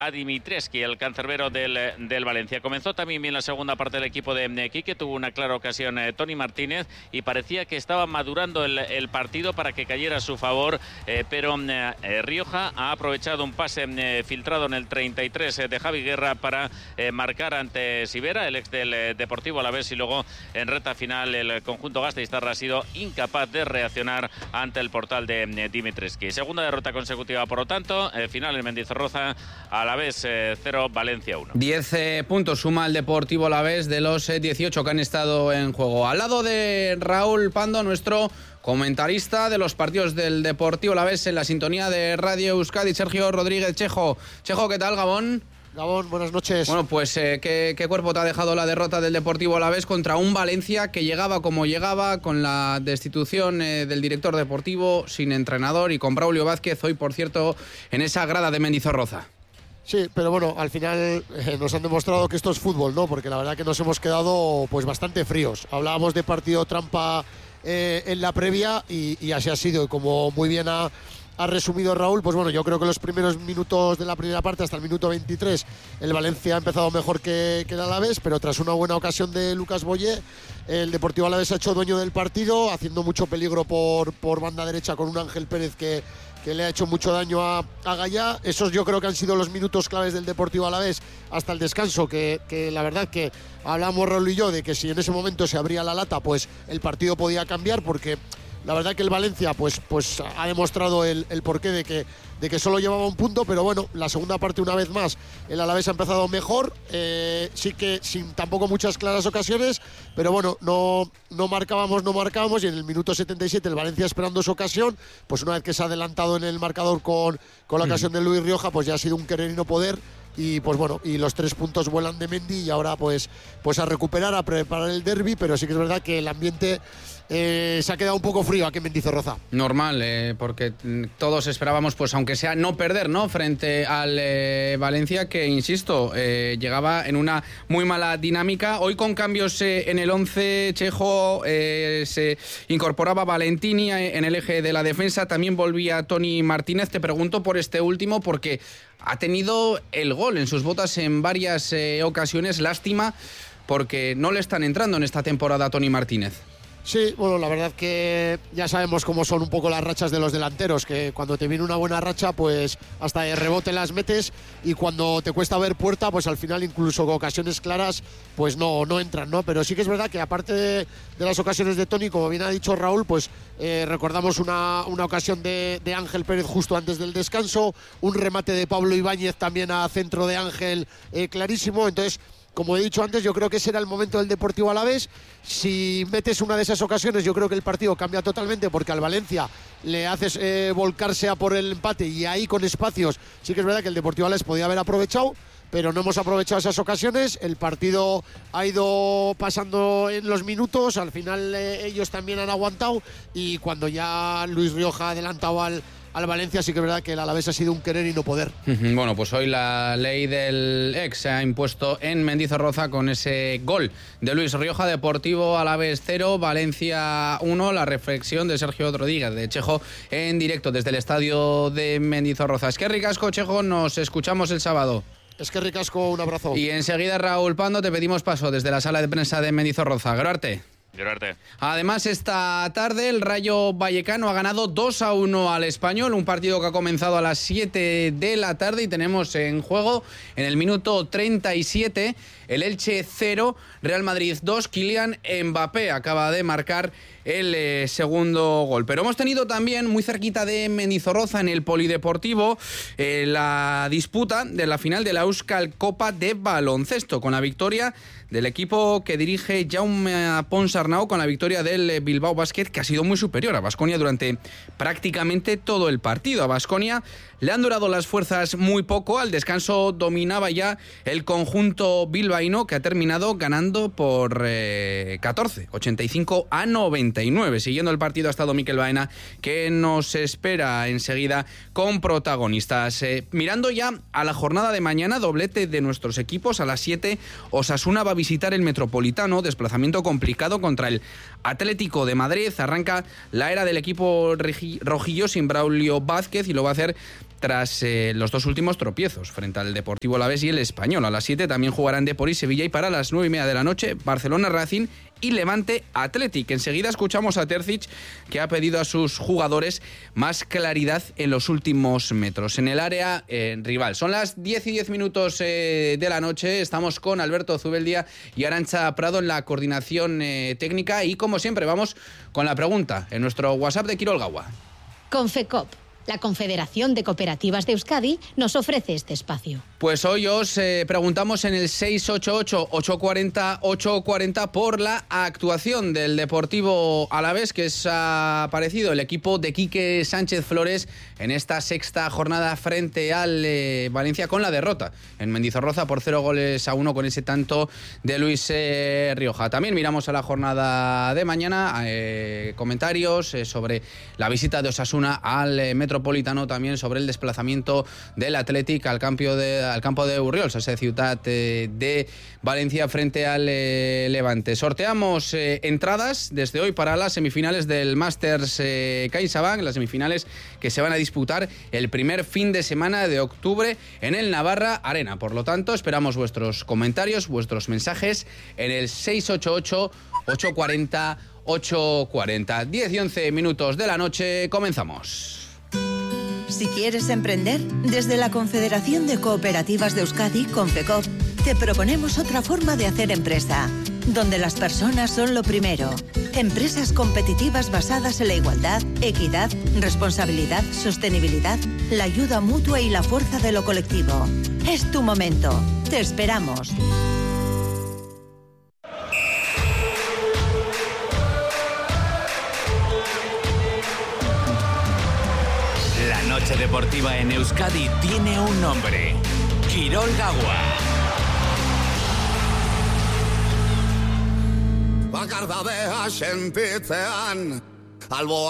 a Dimitrescu, el cancerbero del Valencia. Comenzó también bien la segunda parte del equipo de Quique, tuvo una clara ocasión Toni Martínez y parecía que estaba madurando el partido para que cayera a su favor, pero Rioja ha aprovechado un pase filtrado en el 33 de Javi Guerra para marcar ante Sivera, el ex del Deportivo Alavés, y luego en recta final el conjunto gasteiztarra ha sido incapaz de reaccionar ante el portal de Dimitrescu. Segunda derrota consecutiva, por lo tanto, final en Mendizorroza, Alavés 0, Valencia 1. 10 puntos suma el Deportivo Alavés de los 18 que han estado en juego. Al lado de Raúl Pando, nuestro comentarista de los partidos del Deportivo Alavés en la sintonía de Radio Euskadi, Sergio Rodríguez Chejo. Chejo, ¿qué tal, Gabón? Gabón, buenas noches. Bueno, pues ¿qué cuerpo te ha dejado la derrota del Deportivo Alavés contra un Valencia que llegaba como llegaba, con la destitución del director deportivo, sin entrenador y con Braulio Vázquez, hoy, por cierto, en esa grada de Mendizorroza? Sí, pero bueno, al final nos han demostrado que esto es fútbol, ¿no? Porque la verdad que nos hemos quedado pues bastante fríos. Hablábamos de partido trampa en la previa y así ha sido. Y como muy bien ha resumido Raúl, pues bueno, yo creo que los primeros minutos de la primera parte, hasta el minuto 23, el Valencia ha empezado mejor que el Alavés, pero tras una buena ocasión de Lucas Boyé, el Deportivo Alavés ha hecho dueño del partido, haciendo mucho peligro por banda derecha con un Ángel Pérez que le ha hecho mucho daño a Gallá. Esos yo creo que han sido los minutos claves del Deportivo Alavés hasta el descanso, que la verdad que hablamos Raúl y yo de que si en ese momento se abría la lata, pues el partido podía cambiar, porque la verdad que el Valencia pues ha demostrado el porqué de que solo llevaba un punto, pero bueno, la segunda parte una vez más el Alavés ha empezado mejor, sí que sin tampoco muchas claras ocasiones, pero bueno, no marcábamos y en el minuto 77 el Valencia, esperando su ocasión, pues una vez que se ha adelantado en el marcador con la ocasión de Luis Rioja, pues ya ha sido un querer y no poder. Y pues bueno, y los 3 puntos vuelan de Mendy y ahora pues a recuperar, a preparar el derbi, pero sí que es verdad que el ambiente se ha quedado un poco frío aquí en Mendizorroza. Normal, porque todos esperábamos, pues aunque sea no perder, ¿no?, frente al Valencia, que insisto, llegaba en una muy mala dinámica. Hoy con cambios en el 11, Chejo, se incorporaba Valentini en el eje de la defensa, también volvía Toni Martínez. Te pregunto por este último porque ha tenido el gol en sus botas en varias ocasiones. Lástima porque no le están entrando en esta temporada a Toni Martínez. Sí, bueno, la verdad que ya sabemos cómo son un poco las rachas de los delanteros, que cuando te viene una buena racha, pues hasta de rebote las metes, y cuando te cuesta ver puerta, pues al final incluso con ocasiones claras, pues no entran, ¿no? Pero sí que es verdad que aparte de las ocasiones de Toni, como bien ha dicho Raúl, pues recordamos una ocasión de Ángel Pérez justo antes del descanso, un remate de Pablo Ibáñez también a centro de Ángel clarísimo. Entonces, como he dicho antes, yo creo que ese era el momento del Deportivo Alavés. Si metes una de esas ocasiones, yo creo que el partido cambia totalmente, porque al Valencia le haces volcarse a por el empate, y ahí con espacios sí que es verdad que el Deportivo Alavés podía haber aprovechado, pero no hemos aprovechado esas ocasiones. El partido ha ido pasando en los minutos, al final ellos también han aguantado, y cuando ya Luis Rioja ha adelantado al Valencia, sí que es verdad que el Alavés ha sido un querer y no poder. Bueno, pues hoy la ley del ex se ha impuesto en Mendizorroza con ese gol de Luis Rioja. Deportivo Alavés 0, Valencia 1. La reflexión de Sergio Rodríguez de Chejo en directo desde el estadio de Mendizorroza. Es que ricasco, Chejo, nos escuchamos el sábado. Es que ricasco, un abrazo. Y enseguida, Raúl Pando, te pedimos paso desde la sala de prensa de Mendizorroza. Grarte. Además, esta tarde el Rayo Vallecano ha ganado 2-1 al Español, un partido que ha comenzado a las 7 de la tarde, y tenemos en juego en el minuto 37 el Elche 0, Real Madrid 2, Kylian Mbappé acaba de marcar el segundo gol. Pero hemos tenido también muy cerquita de Mendizorroza, en el Polideportivo, la disputa de la final de la Euskal Copa de baloncesto, con la victoria del equipo que dirige Jaume Ponsarnau, con la victoria del Bilbao Basket, que ha sido muy superior a Baskonia durante prácticamente todo el partido. A Baskonia le han durado las fuerzas muy poco, al descanso dominaba ya el conjunto bilbaíno, que ha terminado ganando por 14, 85-99. Siguiendo el partido ha estado Mikel Baena, que nos espera enseguida con protagonistas. Mirando ya a la jornada de mañana, doblete de nuestros equipos. A las 7 Osasuna va a visitar el Metropolitano, desplazamiento complicado contra el Atlético de Madrid. Arranca la era del equipo rojillo sin Braulio Vázquez, y lo va a hacer tras los dos últimos tropiezos frente al Deportivo Alavés y el Español. A las 7 también jugarán Depor y Sevilla, y para las 9:30 de la noche Barcelona Racing y Levante Athletic. Enseguida escuchamos a Terzic, que ha pedido a sus jugadores más claridad en los últimos metros en el área rival. Son las 10:10 de la noche. Estamos con Alberto Zubeldia y Arantxa Prado en la coordinación técnica, y como siempre vamos con la pregunta en nuestro WhatsApp de Quirol Gaua. Confecop, la Confederación de Cooperativas de Euskadi, nos ofrece este espacio. Pues hoy os preguntamos en el 688-840-840 por la actuación del Deportivo Alavés, que ha aparecido el equipo de Quique Sánchez Flores en esta sexta jornada frente al Valencia, con la derrota en Mendizorroza por 0-1 con ese tanto de Luis Rioja. También miramos a la jornada de mañana, comentarios sobre la visita de Osasuna al Metropolitano, también sobre el desplazamiento del Athletic al campo de Urriols, esa ciudad de Valencia, frente al Levante. Sorteamos entradas desde hoy para las semifinales del Masters CaixaBank, las semifinales que se van a disputar el primer fin de semana de octubre en el Navarra Arena. Por lo tanto, esperamos vuestros comentarios, vuestros mensajes en el 688-840-840. 10:11 de la noche, comenzamos. Si quieres emprender, desde la Confederación de Cooperativas de Euskadi, Confecop, te proponemos otra forma de hacer empresa, donde las personas son lo primero. Empresas competitivas basadas en la igualdad, equidad, responsabilidad, sostenibilidad, la ayuda mutua y la fuerza de lo colectivo. Es tu momento. Te esperamos. La noche deportiva en Euskadi tiene un nombre: Quirol Gaua. Bakardadea sentitzean, albo